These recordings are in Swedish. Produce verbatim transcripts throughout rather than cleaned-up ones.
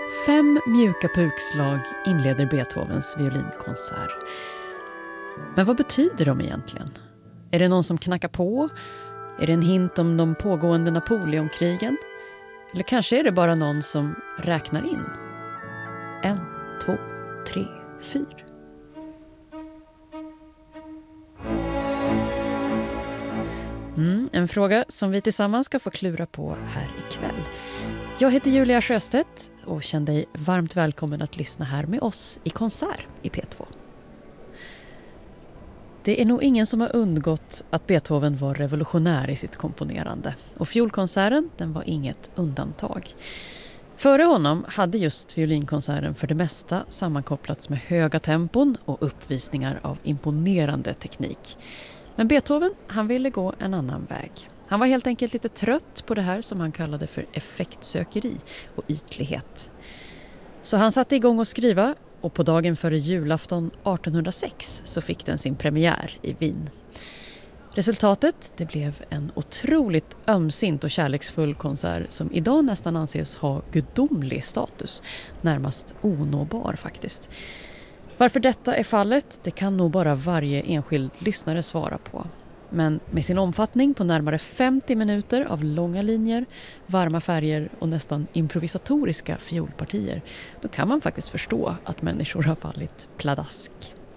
Fem mjuka pukslag inleder Beethovens violinkonsert. Men vad betyder de egentligen? Är det någon som knackar på? Är det en hint om de pågående Napoleonkrigen? Eller kanske är det bara någon som räknar in? En, två, tre, fyra. Mm, en fråga som vi tillsammans ska få klura på här ikväll. Jag heter Julia Sjöstedt och känner dig varmt välkommen att lyssna här med oss i konsert i P två. Det är nog ingen som har undgått att Beethoven var revolutionär i sitt komponerande. Och fiolkonserten, den var inget undantag. Före honom hade just violinkonserten för det mesta sammankopplats med höga tempon och uppvisningar av imponerande teknik. Men Beethoven, han ville gå en annan väg. Han var helt enkelt lite trött på det här som han kallade för effektsökeri och ytlighet. Så han satte igång att skriva, och på dagen före julafton artonhundrasex så fick den sin premiär i Wien. Resultatet, det blev en otroligt ömsint och kärleksfull konsert som idag nästan anses ha gudomlig status, närmast onåbar faktiskt. Varför detta är fallet, det kan nog bara varje enskild lyssnare svara på. Men med sin omfattning på närmare femtio minuter av långa linjer, varma färger och nästan improvisatoriska fiolpartier, då kan man faktiskt förstå att människor har fallit pladask.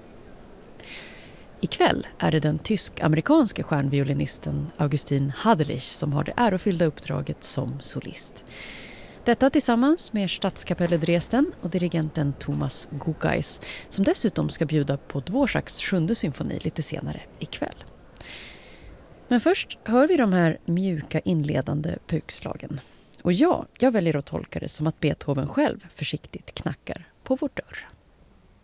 Ikväll är det den tysk-amerikanske stjärnviolinisten Augustin Haderlich som har det ärofyllda uppdraget som solist. Detta tillsammans med Stadskapelle Dresden och dirigenten Thomas Guggais, som dessutom ska bjuda på Dvořáks sjunde symfoni lite senare ikväll. Men först hör vi de här mjuka inledande pukslagen. Och ja, jag väljer att tolka det som att Beethoven själv försiktigt knackar på vår dörr.